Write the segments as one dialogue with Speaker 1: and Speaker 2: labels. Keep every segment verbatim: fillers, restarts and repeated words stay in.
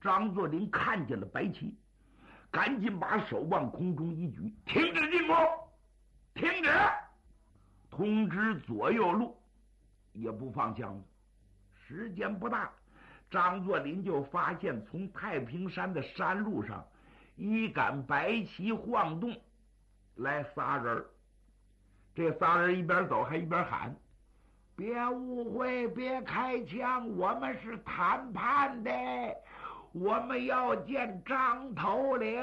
Speaker 1: 张作霖看见了白旗，赶紧把手往空中一举，停止进攻，停止，通知左右路，也不放枪了。时间不大，张作霖就发现从太平山的山路上一杆白旗晃动，来仨人。这仨人一边走还一边喊：别误会，别开枪，我们是谈判的，我们要见张头领。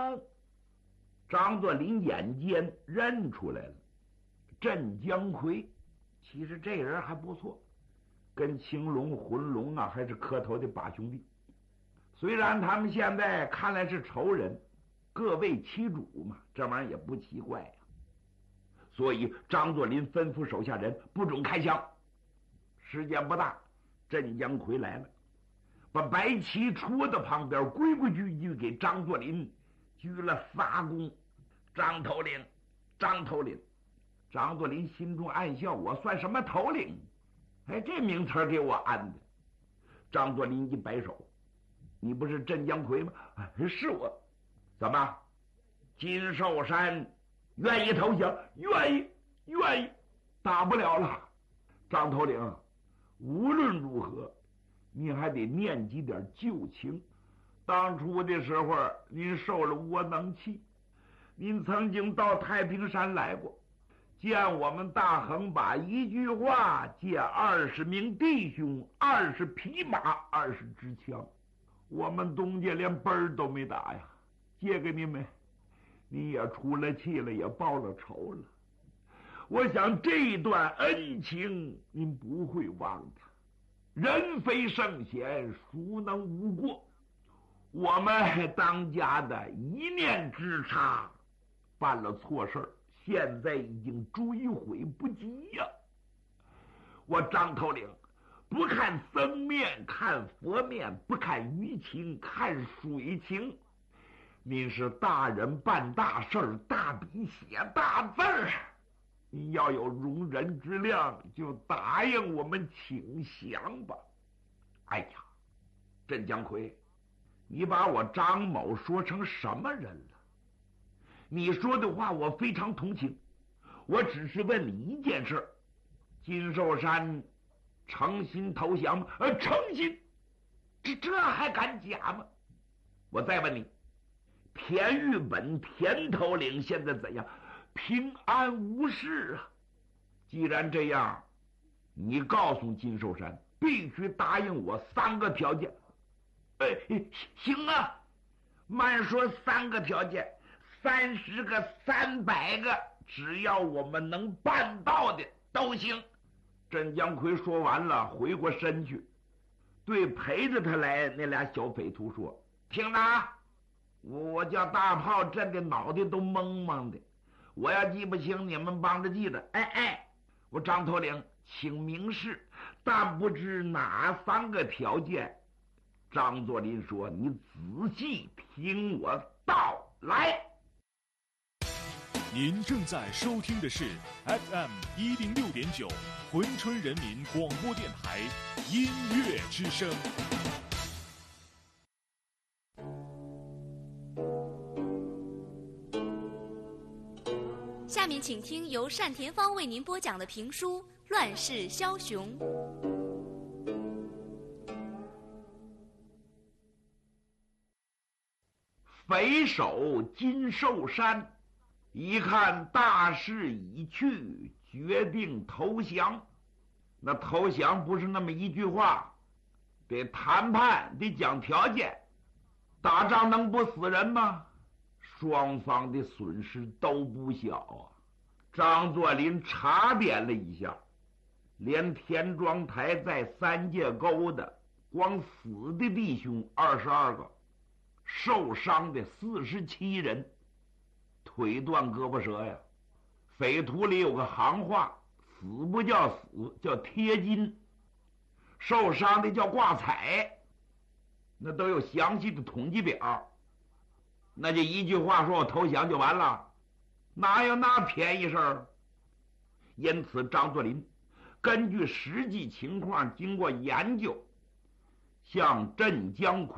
Speaker 1: 张作霖眼尖认出来了，镇江奎。其实这人还不错，跟青龙、浑龙啊还是磕头的把兄弟。虽然他们现在看来是仇人，各为其主嘛，这玩意儿也不奇怪呀、啊。所以张作霖吩咐手下人不准开枪。时间不大，镇江奎来了，把白旗戳到旁边，规规矩矩给张作霖鞠了仨躬。张头领，张头领。张作霖心中暗笑，我算什么头领？哎，这名词给我安的。张作霖一摆手，你不是镇江奎吗？哎，是我。怎么，金寿山愿意投降？愿意，愿意，打不了了。张头领，无论如何，你还得念及点旧情。当初的时候，您受了窝囊气，您曾经到太平山来过，见我们大横把一句话借二十名弟兄，二十匹马，二十支枪，我们东家连奔儿都没打呀，借给你们，你也出了气了，也报了仇了。我想这段恩情您不会忘的。人非圣贤，孰能无过？我们当家的一念之差，办了错事，现在已经追悔不及呀、啊！我张头领不看僧面看佛面，不看鱼情看水情。您是大人办大事，大笔写大字儿，你要有容人之量，就答应我们请降吧。哎呀，镇江奎，你把我张某说成什么人了？你说的话我非常同情，我只是问你一件事：金寿山诚心投降吗？呃，诚心，这这还敢假吗？我再问你，田玉本田头领现在怎样？平安无事啊。既然这样，你告诉金寿山，必须答应我三个条件。哎，行啊，慢说三个条件，三十个、三百个，只要我们能办到的都行。镇江奎说完了，回过身去，对陪着他来那俩小匪徒说：“听着，我我叫大炮震的脑袋都懵懵的，我要记不清，你们帮着记着。哎哎，我张头领请明示，但不知哪三个条件。”张作霖说：“你仔细听我道来。”
Speaker 2: 您正在收听的是 F M 一零六点九珲春人民广播电台音乐之声。
Speaker 3: 下面请听由单田芳为您播讲的评书《乱世枭雄》。
Speaker 1: 匪首金寿山一看大势已去，决定投降。那投降不是那么一句话，得谈判，得讲条件。打仗能不死人吗？双方的损失都不小啊。张作霖查点了一下，连田庄台在三界沟的光死的弟兄二十二个，受伤的四十七人，腿断胳膊折呀。匪徒里有个行话，死不叫死，叫贴金，受伤的叫挂彩，那都有详细的统计表。那就一句话说我投降就完了，哪有那便宜事儿？因此张作霖根据实际情况经过研究，向镇江